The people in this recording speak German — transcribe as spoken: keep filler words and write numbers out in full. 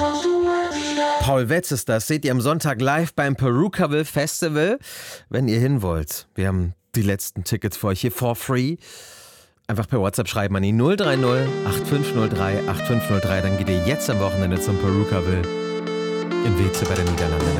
Paul Wetz ist das. Seht ihr am Sonntag live beim Perukaville Festival, wenn ihr hin wollt. Wir haben die letzten Tickets für euch hier for free. Einfach per WhatsApp schreiben an die null drei null acht fünf null drei acht fünf null drei. Dann geht ihr jetzt am Wochenende zum Perukaville in Weeze bei den Niederlanden.